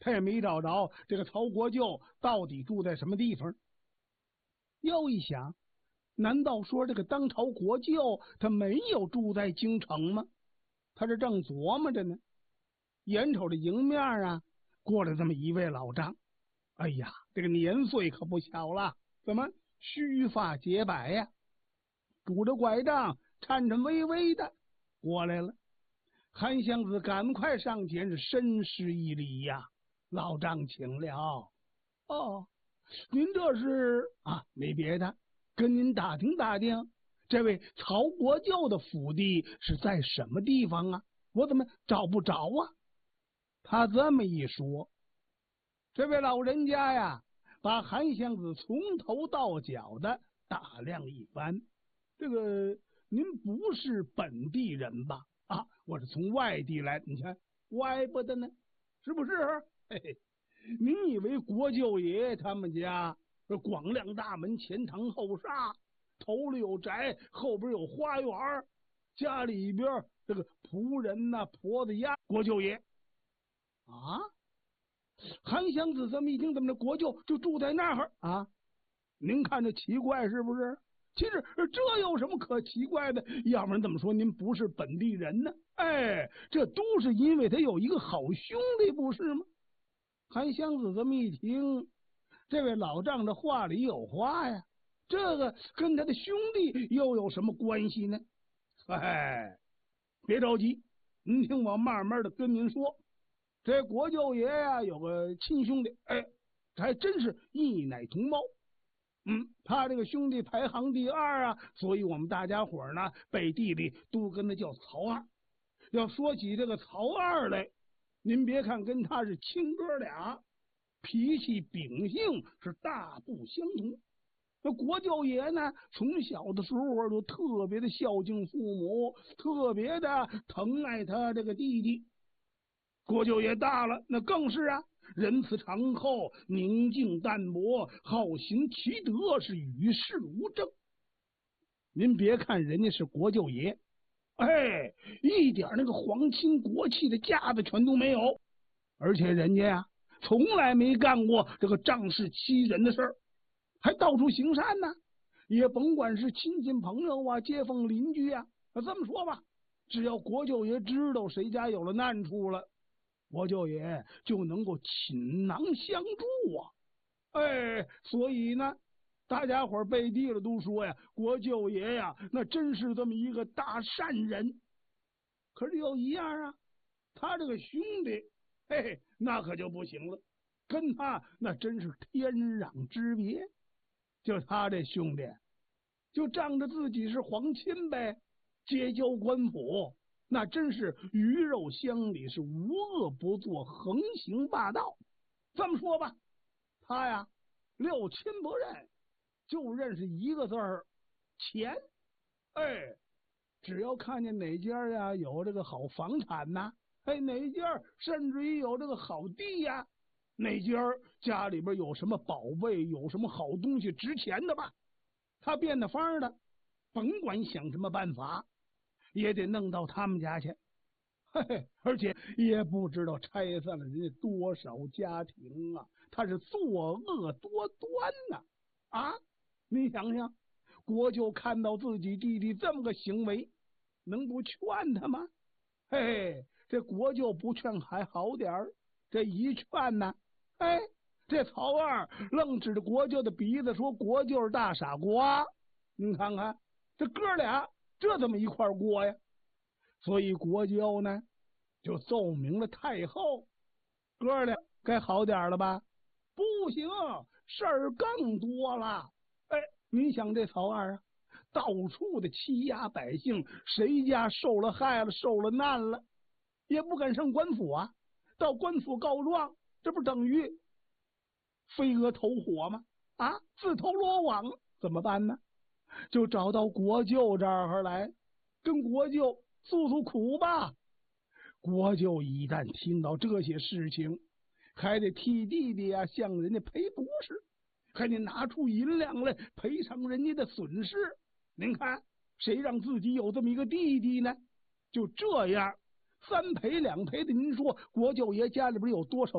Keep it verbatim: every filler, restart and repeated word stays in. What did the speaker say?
他也没找着这个曹国舅到底住在什么地方。又一想，难道说这个当朝国舅他没有住在京城吗？他这正琢磨着呢，眼瞅着迎面啊过来这么一位老丈，哎呀，这个年岁可不小了，怎么须发洁白呀，拄着拐杖，颤颤巍巍的过来了。韩湘子赶快上前是深施一礼呀，老丈请了。哦，您这是啊？没别的，跟您打听打听，这位曹国舅的府邸是在什么地方啊？我怎么找不着啊？他这么一说，这位老人家呀，把韩湘子从头到脚的打量一番。这个您不是本地人吧？啊，我是从外地来，你看歪不的呢，是不是？嘿嘿，您以为国舅爷他们家这广亮大门，前堂后厦，头里有宅，后边有花园，家里边这个仆人呐、啊、婆子丫，国舅爷啊？韩湘子这么一听，怎么着国舅就住在那儿啊？您看这奇怪是不是？其实这有什么可奇怪的？要不然怎么说您不是本地人呢？哎，这都是因为他有一个好兄弟，不是吗？韩湘子这么一听，这位老丈这话里有话呀，这个跟他的兄弟又有什么关系呢？哎，别着急，您听我慢慢的跟您说。这国舅爷呀有个亲兄弟，哎，还真是一奶同胞。嗯，他这个兄弟排行第二啊，所以我们大家伙呢背地里都跟他叫曹二。要说起这个曹二来，您别看跟他是亲哥俩，脾气秉性是大不相同。那国舅爷呢，从小的时候就特别的孝敬父母，特别的疼爱他这个弟弟。国舅爷大了，那更是啊，仁慈长厚，宁静淡泊，好行其德，是与世无争。您别看人家是国舅爷，哎，一点那个皇亲国戚的架子全都没有，而且人家呀，从来没干过这个仗势欺人的事儿，还到处行善呢。也甭管是亲戚朋友啊、街坊邻居啊，这么说吧，只要国舅爷知道谁家有了难处了，国舅爷就能够倾囊相助啊！哎，所以呢，大家伙背地了都说呀，国舅爷呀，那真是这么一个大善人。可是有一样啊，他这个兄弟，嘿嘿，那可就不行了，跟他那真是天壤之别。就他这兄弟，就仗着自己是皇亲呗，结交官府。那真是鱼肉乡里，是无恶不作，横行霸道。这么说吧，他呀六亲不认，就认识一个字儿钱。哎，只要看见哪家呀有这个好房产呐，哎，哪家甚至于有这个好地呀，哪家家里边有什么宝贝，有什么好东西值钱的吧，他变着法儿的，甭管想什么办法，也得弄到他们家去。嘿嘿，而且也不知道拆散了人家多少家庭啊！他是作恶多端呐！啊，你想想，国舅看到自己弟弟这么个行为，能不劝他吗？嘿嘿，这国舅不劝还好点儿，这一劝呢，哎，这曹二愣指着国舅的鼻子说：“国舅是大傻瓜。”你看看，这哥俩这怎么一块过呀？所以国舅呢，就奏明了太后，哥俩该好点了吧？不行，事儿更多了。哎，你想这曹二啊，到处的欺压百姓，谁家受了害了、受了难了，也不敢上官府啊。到官府告状，这不等于飞蛾投火吗？啊，自投罗网，怎么办呢？就找到国舅这儿来，跟国舅诉诉苦吧。国舅一旦听到这些事情，还得替弟弟啊向人家赔不是，还得拿出银两来赔偿人家的损失。您看，谁让自己有这么一个弟弟呢？就这样，三赔两赔的，您说国舅爷家里边有多少